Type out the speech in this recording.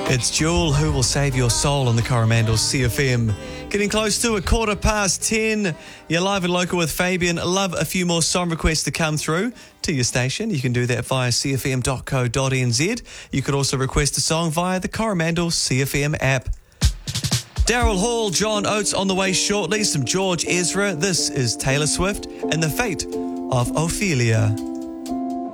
It's Jewel, Who Will Save Your Soul on the Coromandel CFM. Getting close to 10:15. You're live and local with Fabian. Love a few more song requests to come through to your station. You can do that via cfm.co.nz. You could also request a song via the Coromandel CFM app. Daryl Hall, John Oates on the way shortly. Some George Ezra. This is Taylor Swift and the Fate of Ophelia.